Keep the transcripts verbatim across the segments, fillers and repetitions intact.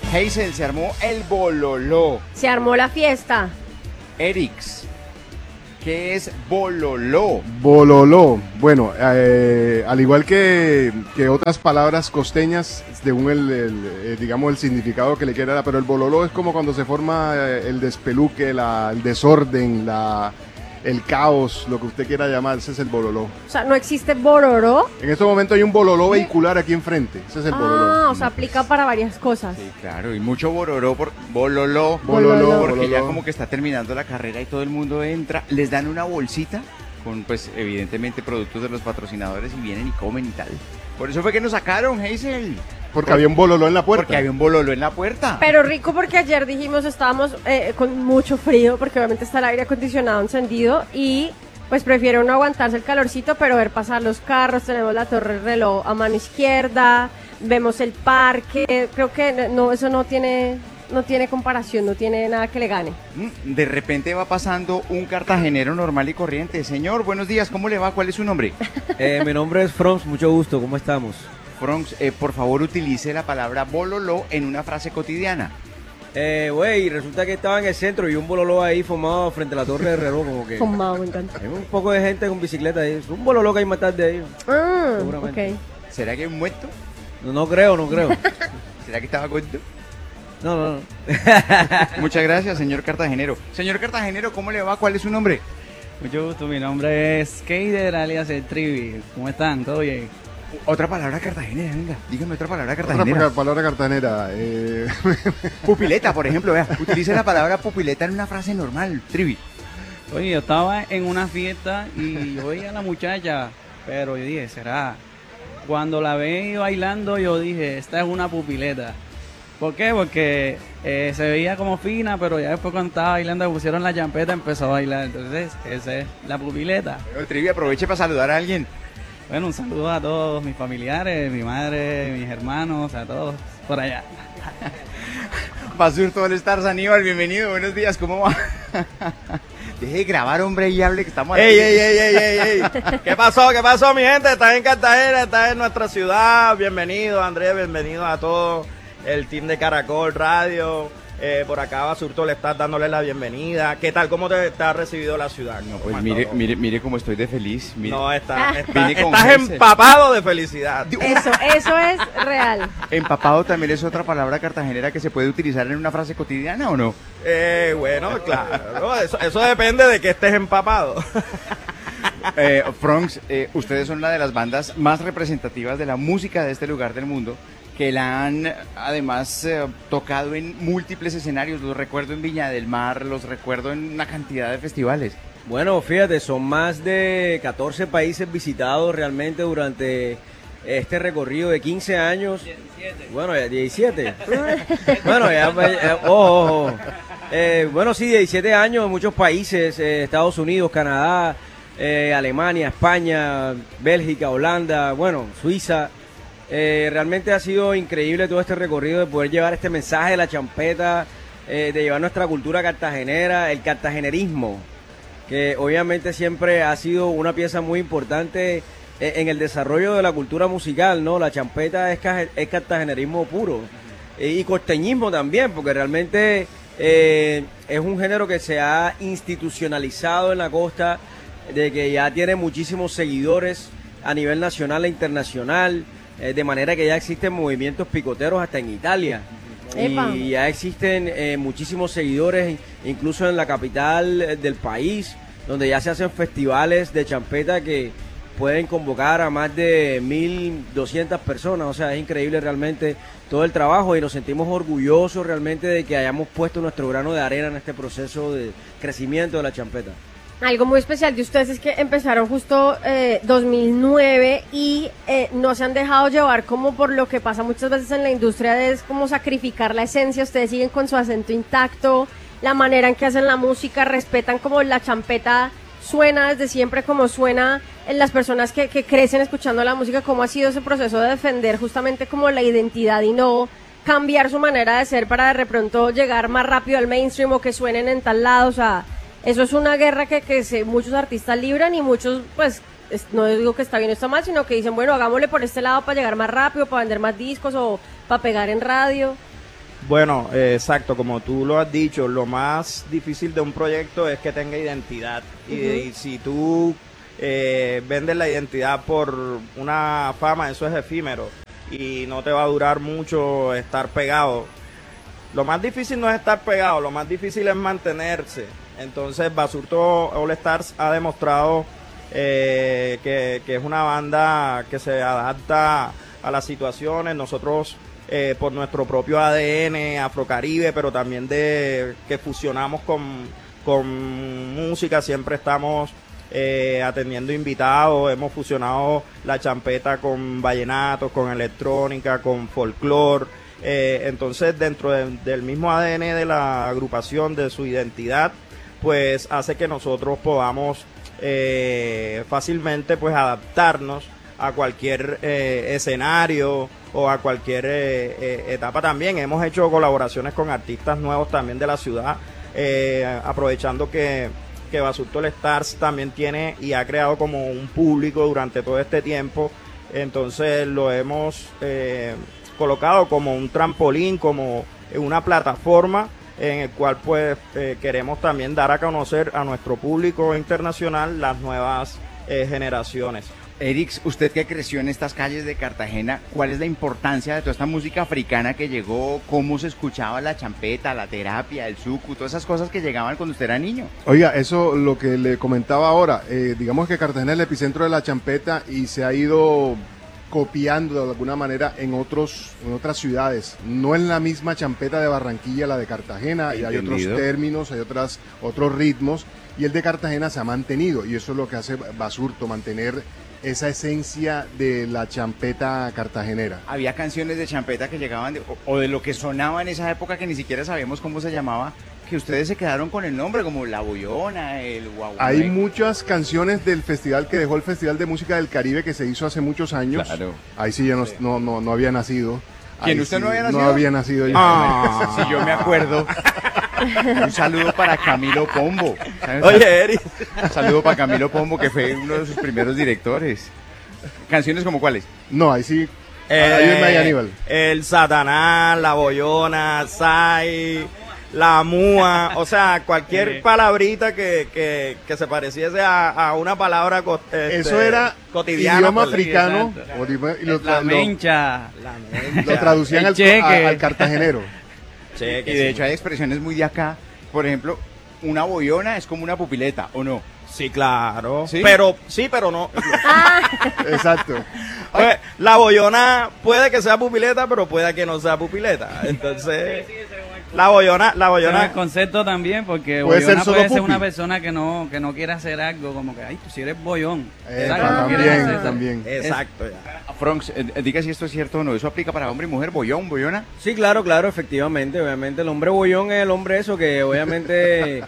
Hazel, se armó el bololó. Se armó la fiesta. Erix, ¿qué es bololó? Bololó. Bueno, eh, al igual que, que otras palabras costeñas, según el, el, eh, digamos el significado que le quiera dar, pero el bololó es como cuando se forma eh, el despeluque, la, el desorden, la, el caos, lo que usted quiera llamar, ese es el bololó. O sea, no existe bororó. En este momento hay un bololó vehicular aquí enfrente, ese es el Ah, bololó. o sea, aplica para varias cosas. Sí, claro, y mucho bororó por bololó, Bololó, porque bololó. ya como que está terminando la carrera y todo el mundo entra, les dan una bolsita con, pues, evidentemente productos de los patrocinadores y vienen y comen y tal. Por eso fue que nos sacaron, Hazel. Porque había un bololó en la puerta. Porque había un bololó en la puerta. Pero rico porque ayer dijimos estábamos eh, con mucho frío porque obviamente está el aire acondicionado encendido y pues prefiero no aguantarse el calorcito, pero ver pasar los carros, tenemos la torre reloj a mano izquierda, vemos el parque, creo que no, eso no tiene, no tiene comparación, no tiene nada que le gane. De repente va pasando un cartagenero normal y corriente. Señor, buenos días, ¿cómo le va? ¿Cuál es su nombre? Eh, mi nombre es Franz, mucho gusto, ¿cómo estamos? Franz, eh, por favor utilice la palabra bololó en una frase cotidiana. Eh, güey, resulta que estaba en el centro y un bololó ahí formado frente a la torre de reloj, como que... Fumado, me encanta. Hay un poco de gente con bicicleta ahí, es un bololó que hay más tarde ahí. Ah, Seguramente. ok. ¿Será que es muerto? No, no creo, no creo. ¿Será que estaba gordo? No, no, no. Muchas gracias, señor cartagenero. Señor cartagenero, ¿cómo le va? ¿Cuál es su nombre? Mucho gusto, mi nombre es Keider alias el Trivi. ¿Cómo están? ¿Todo bien? Otra palabra cartagenera, venga. Dígame otra palabra Otra cartagenera. pa- palabra cartanera. Eh, Pupileta, por ejemplo, vea. Utilice la palabra pupileta en una frase normal, Trivi. Oye, yo estaba en una fiesta y yo veía a la muchacha, pero yo dije, ¿será? Cuando la vi bailando, yo dije, esta es una pupileta. ¿Por qué? Porque eh, se veía como fina, pero ya después cuando estaba bailando, le pusieron la champeta, empezó a bailar. Entonces, esa es la pupileta. Bueno, Trivi, aproveche para saludar a alguien. Bueno, un saludo a todos mis familiares, mi madre, mis hermanos, a todos por allá. Basurto All Stars, Aníbal, bienvenido, buenos días, ¿cómo va? Deje de grabar, hombre, y hable que estamos aquí. ¡Ey, ey, ey, ey, ey, ey! ¿Qué pasó? ¿Qué pasó, mi gente? Estás en Cartagena, estás en nuestra ciudad. Bienvenido, Andrés, bienvenido a todo el team de Caracol Radio. Eh, por acá, Basurto, le estás dándole la bienvenida. ¿Qué tal? ¿Cómo te, te ha recibido la ciudad? No, pues mire, mire, mire cómo estoy de feliz. Mire. No, está, está- Vine con estás Hazel. empapado de felicidad. Eso, eso es real. Empapado también es otra palabra cartagenera que se puede utilizar en una frase cotidiana, ¿o no? Eh, bueno, claro, eso, eso depende de que estés empapado. Eh, Franz, eh, ustedes son una de las bandas más representativas de la música de este lugar del mundo, que la han además eh, tocado en múltiples escenarios. Los recuerdo en Viña del Mar, los recuerdo en una cantidad de festivales. Bueno, fíjate, son más de catorce países visitados realmente durante este recorrido de quince años. diecisiete. Bueno, ya diecisiete. Bueno, ya, eh, ojo, ojo. Eh, bueno, sí, diecisiete años en muchos países, eh, Estados Unidos, Canadá, eh, Alemania, España, Bélgica, Holanda, bueno, Suiza. Eh, realmente ha sido increíble todo este recorrido de poder llevar este mensaje de la champeta, eh, de llevar nuestra cultura cartagenera, el cartagenerismo, que obviamente siempre ha sido una pieza muy importante en, en el desarrollo de la cultura musical, ¿no? La champeta es, ca- es cartagenerismo puro, eh, y costeñismo también, porque realmente eh, es un género que se ha institucionalizado en la costa, de que ya tiene muchísimos seguidores a nivel nacional e internacional. Eh, de manera que ya existen movimientos picoteros hasta en Italia. Epa. Y ya existen eh, muchísimos seguidores, incluso en la capital eh, del país, donde ya se hacen festivales de champeta que pueden convocar a más de mil doscientas personas. O sea, es increíble realmente todo el trabajo y nos sentimos orgullosos realmente de que hayamos puesto nuestro grano de arena en este proceso de crecimiento de la champeta. Algo muy especial de ustedes es que empezaron justo eh, dos mil nueve y eh, no se han dejado llevar como por lo que pasa muchas veces en la industria, de es como sacrificar la esencia. Ustedes siguen con su acento intacto, la manera en que hacen la música, respetan como la champeta suena desde siempre, como suena en las personas que, que crecen escuchando la música. ¿Cómo ha sido ese proceso de defender justamente como la identidad y no cambiar su manera de ser para de pronto llegar más rápido al mainstream o que suenen en tal lado? O sea, eso es una guerra que, que se, muchos artistas libran y muchos, pues, es, no digo que está bien o está mal, sino que dicen, bueno, hagámosle por este lado para llegar más rápido, para vender más discos o para pegar en radio. Bueno, eh, exacto, como tú lo has dicho, lo más difícil de un proyecto es que tenga identidad. Y, Ujú. y si tú eh, vendes la identidad por una fama, eso es efímero y no te va a durar mucho estar pegado. Lo más difícil no es estar pegado, lo más difícil es mantenerse. Entonces Basurto All Stars ha demostrado eh, que, que es una banda que se adapta a las situaciones. Nosotros eh, por nuestro propio A D N afrocaribe, pero también de que fusionamos con, con música, siempre estamos eh, atendiendo invitados. Hemos fusionado la champeta con vallenatos, con electrónica, con folclore. Eh, entonces dentro de, del mismo A D N de la agrupación, de su identidad, pues hace que nosotros podamos eh, fácilmente pues adaptarnos a cualquier eh, escenario o a cualquier eh, eh, etapa. También hemos hecho colaboraciones con artistas nuevos también de la ciudad, eh, aprovechando que, que Basurto All Stars también tiene y ha creado como un público durante todo este tiempo. Entonces lo hemos eh, colocado como un trampolín, como una plataforma en el cual pues eh, queremos también dar a conocer a nuestro público internacional las nuevas eh, generaciones. Erix, usted que creció en estas calles de Cartagena, ¿cuál es la importancia de toda esta música africana que llegó? ¿Cómo se escuchaba la champeta, la terapia, el suku, todas esas cosas que llegaban cuando usted era niño? Oiga, eso lo que le comentaba ahora, eh, digamos que Cartagena es el epicentro de la champeta y se ha ido copiando de alguna manera en otros en otras ciudades. No es la misma champeta de Barranquilla la de Cartagena, y hay otros Entendido. términos, hay otras otros ritmos, y el de Cartagena se ha mantenido, y eso es lo que hace Basurto, mantener esa esencia de la champeta cartagenera. Había canciones de champeta que llegaban, de- o, o de lo que sonaba en esa época que ni siquiera sabíamos cómo se llamaba, que ustedes se quedaron con el nombre, como La Boyona, el Guaguameco. Hay muchas canciones del festival que dejó el Festival de Música del Caribe que se hizo hace muchos años. Claro. Ahí sí ya no, no, no, no había nacido. ¿Quién, Ahí usted sí, no había nacido? No había nacido yo. Ah. Si yo me acuerdo. Un saludo para Camilo Pombo. ¿Sabes? Oye, Eri, Un saludo para Camilo Pombo, que fue uno de sus primeros directores. ¿Canciones como cuáles? No, ahí sí. eh, Ayúdame ahí, Aníbal. el Satanás, la Boyona, Sai, la Múa, o sea, cualquier Sí. palabrita que, que, que se pareciese a, a una palabra co- este, Eso era cotidiana. idioma pues, africano. exacto. o idioma- y lo, La tra- lo- mencha. la lo traducían El al, cheque. a- al cartagenero. Sí, Y que de sí. hecho hay expresiones muy de acá. Por ejemplo, una boyona es como una pupileta, ¿o no? Sí, claro. ¿Sí? Pero, sí, pero no. Exacto. Pues, la boyona puede que sea pupileta, pero puede que no sea pupileta. Entonces, la boyona, la Ese es el boyona, concepto también, porque Puede ser boyona solo puede ser pupi. una persona que no, que no quiere hacer algo, como que, ay, tú si eres boyón. Eh, ¿Sabes? No quieres también, hacer- también. exacto. Ya. Fronx, eh, eh, diga si esto es cierto o no. ¿Eso aplica para hombre y mujer? ¿Boyón, boyona? Sí, claro, claro, efectivamente. Obviamente, el hombre bollón es el hombre eso que obviamente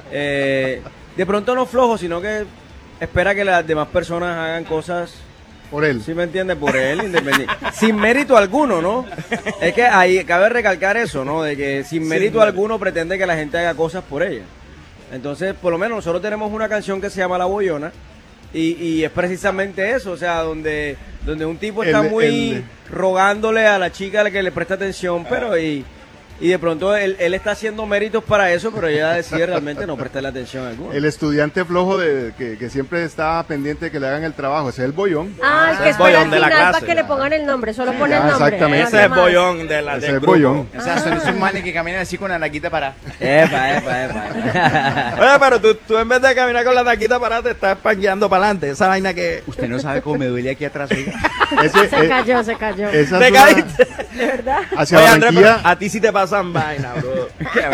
eh, de pronto no flojo, sino que espera que las demás personas hagan cosas, Por él. ¿sí me entiendes? Por él, independiente. Sin mérito alguno, ¿no? Es que ahí cabe recalcar eso, ¿no? De que sin mérito alguno pretende que la gente haga cosas por ella. Entonces, por lo menos nosotros tenemos una canción que se llama La Boyona. Y, y es precisamente eso, o sea, donde, donde un tipo está El- muy el- rogándole a la chica a la que le presta atención, pero y, y de pronto él, él está haciendo méritos para eso, pero ella decide realmente no prestarle atención alguna. El estudiante flojo de, que, que siempre está pendiente de que le hagan el trabajo, ese es el bollón. Ah, el ese que es espera al boyón de la final clase. para que le pongan el nombre, solo pone el Ah, nombre. exactamente. no Ese hace es más. bollón de la Ese del es grupo. bollón. O sea, son esos manes que caminan así con la naquita para... Epa, epa, epa. Oye, pero tú, tú en vez de caminar con la taquita parada, te estás pangueando para adelante. Esa vaina que... Usted no sabe cómo me duele aquí atrás, oiga. Ese, Se eh, cayó, se cayó. esa Te es una- caíste. De verdad. hacia Oye, Andrés, pero Barranquilla. a ti sí te pasan vaina, bro.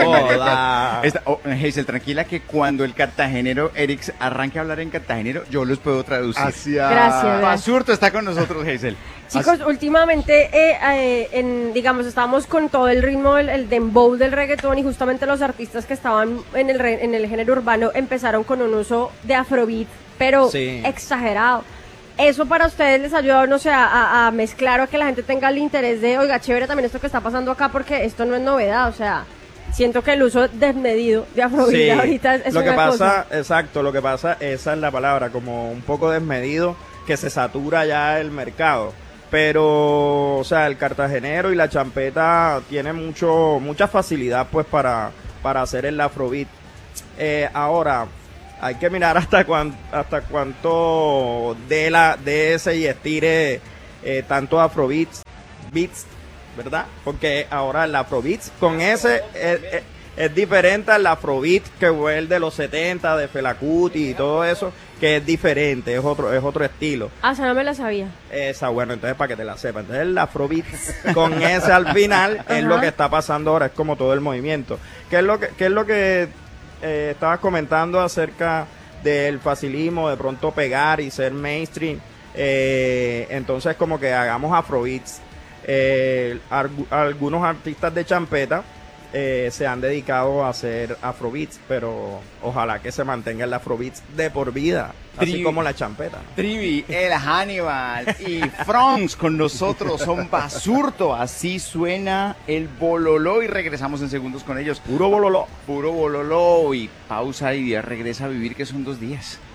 Joda. Esta- oh, Hazel, tranquila que cuando el cartagenero Erix arranque a hablar en cartagenero, yo los puedo traducir. Hacia... Gracias. Basurto está con nosotros, Hazel. Chicos, últimamente, eh, eh, en, digamos, estábamos con todo el ritmo, el, el dembow del reggaetón y justamente los artistas que estaban en el, re- en el género urbano empezaron con un uso de afrobeat, pero Sí. exagerado. ¿Eso para ustedes les ayuda, no sé, a, a- a mezclar o a que la gente tenga el interés de, oiga, chévere también esto que está pasando acá porque esto no es novedad? O sea, siento que el uso desmedido de afrobeat Sí, ahorita es, es lo que una pasa, cosa. exacto, lo que pasa, esa es la palabra, como un poco desmedido, que se satura ya el mercado. pero, o sea, el cartagenero y la champeta tienen mucho, mucha facilidad, pues, para, para hacer el afrobeat. Eh, ahora, hay que mirar hasta cuán, hasta cuánto de la, de ese y estire eh, tanto afrobeats, beats, ¿verdad? Porque ahora el afrobeats con ese es, es, es diferente al afrobeat que fue el de los setenta, de Fela Kuti y todo eso, que es diferente, es otro, es otro estilo. Ah, esa no me la sabía. Esa, bueno, entonces para que te la sepas. Entonces el afrobeat con ese al final es lo que está pasando ahora, es como todo el movimiento. ¿Qué es lo que, qué es lo que eh, estabas comentando acerca del facilismo, de pronto pegar y ser mainstream? Eh, entonces como que hagamos afrobeats. Eh, argu- algunos artistas de champeta eh, se han dedicado a hacer afrobeats, pero ojalá que se mantenga el afrobeats de por vida, así Trivi. como la champeta, ¿no? Trivi, el Hannibal y Franks con nosotros son Basurto. Así suena el bololó y regresamos en segundos con ellos. Puro bololó. Puro bololó y pausa y regresa a vivir, que son dos días.